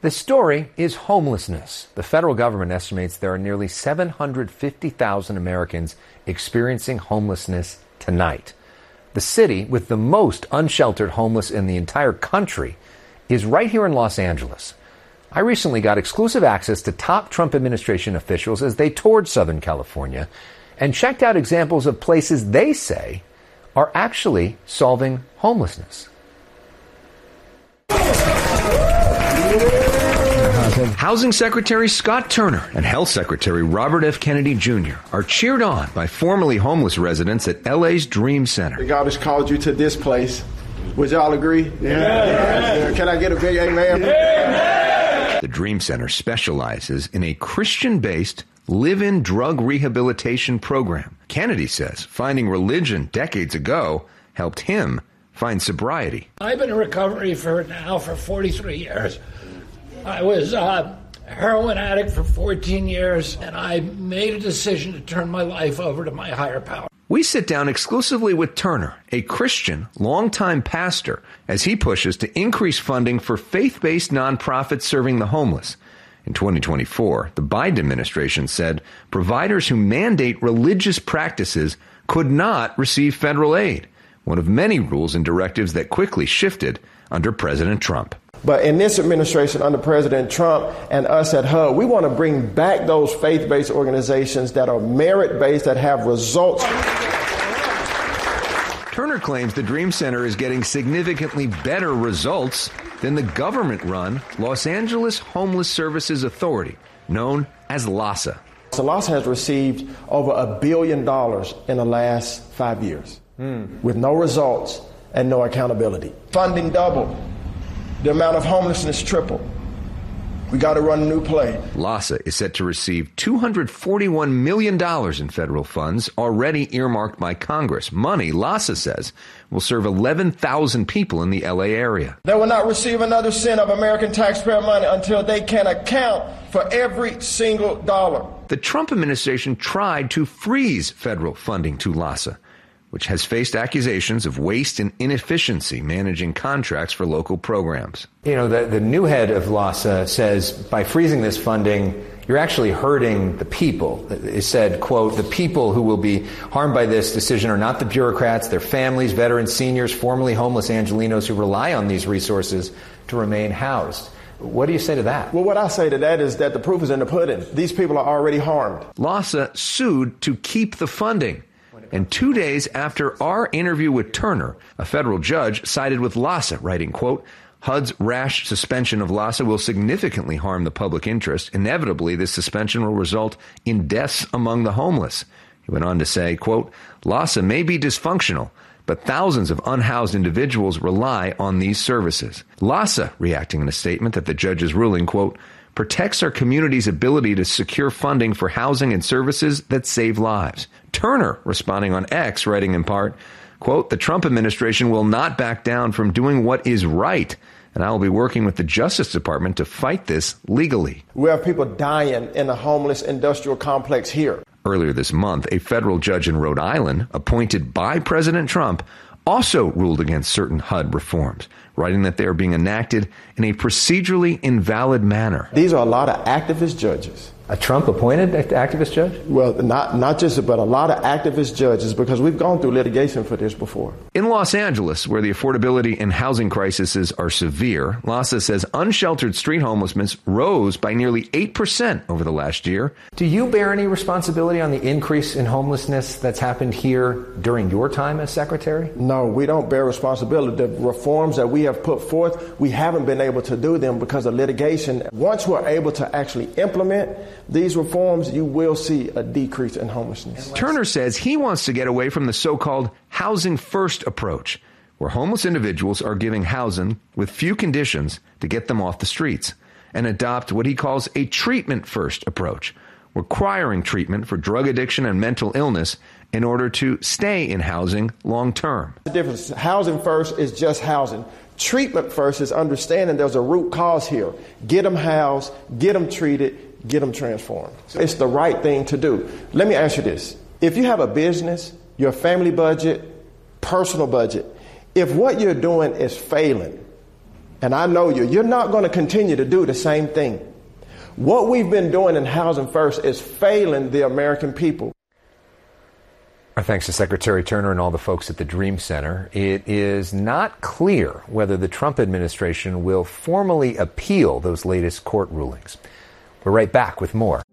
The story is homelessness. The federal government estimates there are nearly 750,000 Americans experiencing homelessness tonight. The city with the most unsheltered homeless in the entire country is right here in Los Angeles. I recently got exclusive access to top Trump administration officials as they toured Southern California and checked out examples of places they say are actually solving homelessness. Housing Secretary Scott Turner and Health Secretary Robert F. Kennedy Jr. are cheered on by formerly homeless residents at LA's Dream Center. God has called you to this place. Would y'all agree? Yeah. Can I get a big amen? Yeah. The Dream Center specializes in a Christian-based live-in drug rehabilitation program. Kennedy says finding religion decades ago helped him find sobriety. I've been in recovery for 43 years. I was a heroin addict for 14 years, and I made a decision to turn my life over to my higher power. We sit down exclusively with Turner, a Christian, longtime pastor, as he pushes to increase funding for faith-based nonprofits serving the homeless. In 2024, the Biden administration said providers who mandate religious practices could not receive federal aid, one of many rules and directives that quickly shifted under President Trump. But in this administration under President Trump and us at HUD, we want to bring back those faith-based organizations that are merit-based, that have results. Turner claims the Dream Center is getting significantly better results than the government-run Los Angeles Homeless Services Authority, known as LAHSA. So LAHSA has received over $1 billion in the last 5 years with no results and no accountability. Funding doubled. The amount of homelessness tripled. We got to run a new play. LAHSA is set to receive $241 million in federal funds already earmarked by Congress. Money, LAHSA says, will serve 11,000 people in the L.A. area. They will not receive another cent of American taxpayer money until they can account for every single dollar. The Trump administration tried to freeze federal funding to LAHSA, which has faced accusations of waste and inefficiency managing contracts for local programs. You know, the new head of LAHSA says by freezing this funding, you're actually hurting the people. It said, quote, the people who will be harmed by this decision are not the bureaucrats, their families, veterans, seniors, formerly homeless Angelenos who rely on these resources to remain housed. What do you say to that? Well, what I say to that is that the proof is in the pudding. These people are already harmed. LAHSA sued to keep the funding. And 2 days after our interview with Turner, a federal judge sided with LAHSA, writing, quote, HUD's rash suspension of LAHSA will significantly harm the public interest. Inevitably, this suspension will result in deaths among the homeless. He went on to say, quote, LAHSA may be dysfunctional, but thousands of unhoused individuals rely on these services. LAHSA, reacting in a statement that the judge's ruling, quote, protects our community's ability to secure funding for housing and services that save lives. Turner, responding on X, writing in part, quote, the Trump administration will not back down from doing what is right, and I will be working with the Justice Department to fight this legally. We have people dying in the homeless industrial complex here. Earlier this month, a federal judge in Rhode Island, appointed by President Trump, also ruled against certain HUD reforms, writing that they are being enacted in a procedurally invalid manner. These are a lot of activist judges. A Trump-appointed activist judge? Well, not just, but a lot of activist judges, because we've gone through litigation for this before. In Los Angeles, where the affordability and housing crises are severe, LAHSA says unsheltered street homelessness rose by nearly 8% over the last year. Do you bear any responsibility on the increase in homelessness that's happened here during your time as secretary? No, we don't bear responsibility. The reforms that we have put forth, we haven't been able to do them because of litigation. Once we're able to actually implement these reforms, you will see a decrease in homelessness. Turner says he wants to get away from the so-called housing first approach, where homeless individuals are given housing with few conditions to get them off the streets, and adopt what he calls a treatment first approach, requiring treatment for drug addiction and mental illness in order to stay in housing long term. The difference, housing first is just housing. Treatment first is understanding there's a root cause here. Get them housed, get them treated, get them transformed. It's the right thing to do. Let me ask you this. If you have a business, your family budget, personal budget, if what you're doing is failing, and I know you're not going to continue to do the same thing. What we've been doing in Housing First is failing the American people. Our thanks to Secretary Turner and all the folks at the Dream Center. It is not clear whether the Trump administration will formally appeal those latest court rulings. We're right back with more